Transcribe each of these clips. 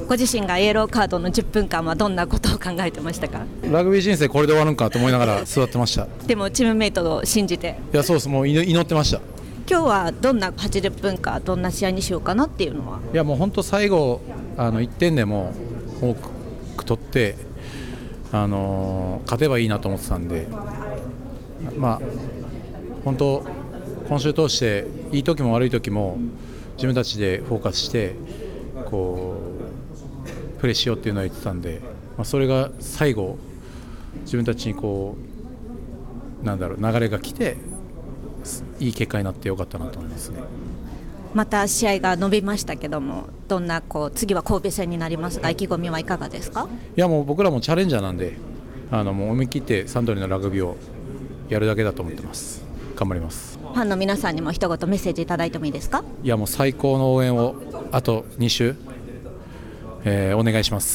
ご自身がイエローカードの10分間はどんなことを考えてましたか？ ラグビー人生これで終わるんかと思いながら座ってました。 でもチームメイトを信じて。 いやそうです、もう祈ってました。 今日はどんな80分かどんな試合にしようかなっていうのは。 いやもう本当最後1点でも多く取って、勝てばいいなと思ってたんで、まあ本当今週通していい時も悪い時も自分たちでフォーカスしてこうプレーしようっていうのは言ってたんで、それが最後自分たちにこう流れが来ていい結果になってよかったなと思いますね。 また試合が伸びましたけども、どんな次は神戸戦になりますが意気込みはいかがですか？ いやもう僕らもチャレンジャーなんで、もう思い切ってサントリーのラグビーをやるだけだと思ってます。頑張ります。 ファンの皆さんにも一言メッセージいただいてもいいですか？ いやもう最高の応援をあと2週、お願いします。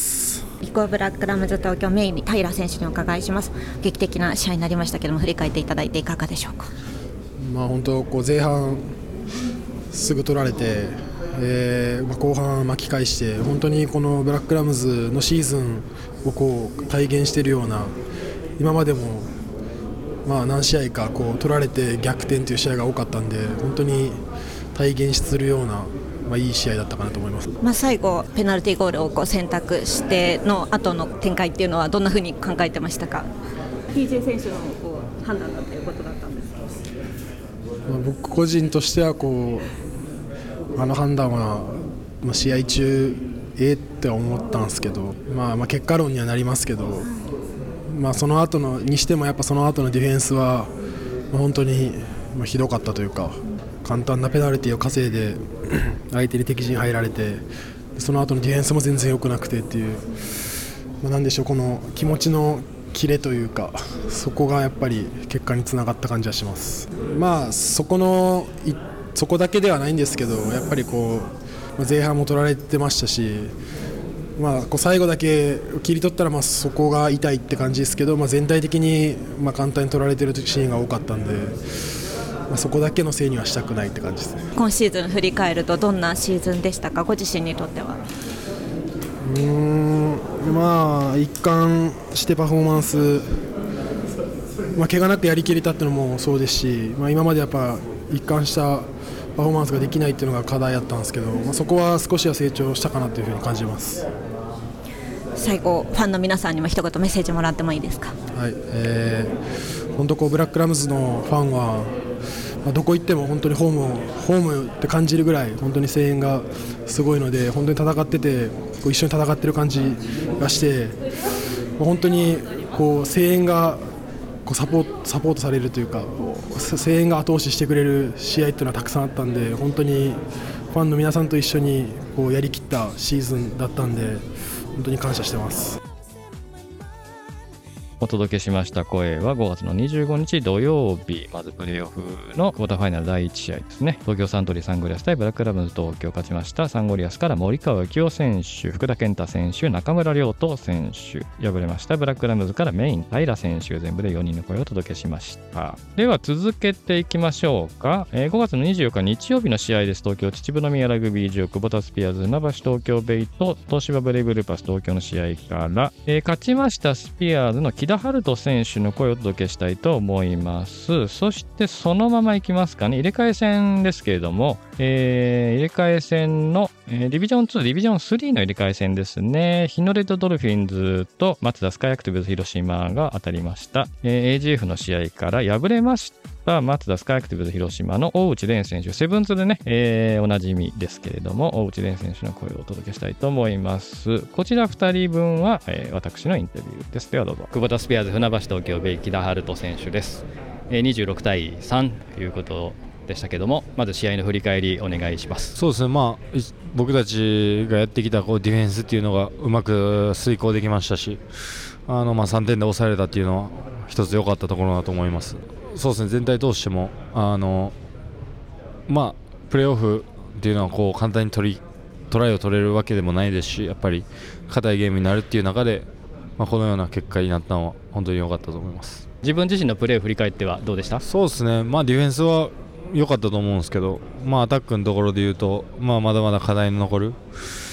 リコーブラックラムズ東京メインに平選手にお伺いします。劇的な試合になりましたけども、振り返っていただいていかがでしょうか？ 本当前半すぐ取られて、後半巻き返して本当にこのブラックラムズのシーズンを体現しているような、今までも何試合か取られて逆転という試合が多かったんで、本当に体現するような、いい試合だったかなと思います。 最後ペナルティーゴールを選択しての後の展開っていうのはどんなふうに考えてましたか？ TJ 選手の判断だということだったんですか？ 僕個人としてはあの判断は試合中って思ったんですけど、結果論にはなりますけど、その後のにしてもやっぱその後のディフェンスは本当にひどかったというか、簡単なペナルティーを稼いで相手に敵陣入られて、その後のディフェンスも全然良くなくてっていう、なんでしょう、この気持ちのキレというか、そこがやっぱり結果につながった感じはします。そこだけではないんですけど、やっぱり前半も取られてましたし、最後だけ切り取ったらそこが痛いって感じですけど、全体的に簡単に取られてるシーンが多かったんで、そこだけのせいにはしたくないって感じですね。 今シーズン振り返るとどんなシーズンでしたか、ご自身にとっては？ 一貫してパフォーマンス、怪我なくやりきれたっていうのもそうですし、今までやっぱ一貫したパフォーマンスができないっていうのが課題だったんですけど、そこは少しは成長したかなというふうに感じます。 最後ファンの皆さんにも一言メッセージもらってもいいですか？ はい、本当ブラックラムズのファンはどこ行っても本当にホームって感じるぐらい本当に声援がすごいので、本当に戦ってて一緒に戦ってる感じがして、本当に声援がサポートされるというか、声援が後押ししてくれる試合っていうのはたくさんあったんで、本当にファンの皆さんと一緒にやりきったシーズンだったんで、本当に感謝してます。 お届けしました声は5月の25日土曜日、まずプレーオフのクォーターファイナル第1試合ですね。東京サントリーサンゴリアス対ブラックラムズ東京、勝ちましたサンゴリアスから森川幸雄選手、福田健太選手、中村亮斗選手、敗れましたブラックラムズからメイン平選手、全部で4人の声をお届けしました。では続けていきましょうか。5月の24日日曜日の試合です。東京秩父宮ラグビー場、クボタスピアーズ船橋東京ベイと東芝ブレイブルーパス東京の試合から、勝ちましたスピアーズの木田晴斗選手の声をお届けしたいと思います。そしてそのままいきますかね。入れ替え戦ですけれども、入れ替え戦の、ディビジョン2、ディビジョン3の入れ替え戦ですね。日のレッドドルフィンズとマツダスカイアクティブズ広島が当たりました。AGF の試合から敗れましたマツダスカイアクティブズ広島の大内蓮選手、セブンズでね、おなじみですけれども、大内蓮選手の声をお届けしたいと思います。こちら2人分は、私のインタビューです。ではどうぞ。クボタスピアーズ船橋東京ベイ木田晴斗選手です。26対3ということでしたけども、まず試合の振り返りお願いします。 そうですね、僕たちがやってきたディフェンスっていうのがうまく遂行できましたし、3点で抑えれたっていうのは一つ良かったところだと思います。そうですね、全体通してもプレーオフっていうのは簡単にトライを取れるわけでもないですし、やっぱり硬いゲームになるっていう中で、このような結果になったのは本当に良かったと思います。 自分自身のプレーを振り返ってはどうでした？ そうですね、ディフェンスは良かったと思うんですけど、アタックのところで言うと、まだまだ課題の残る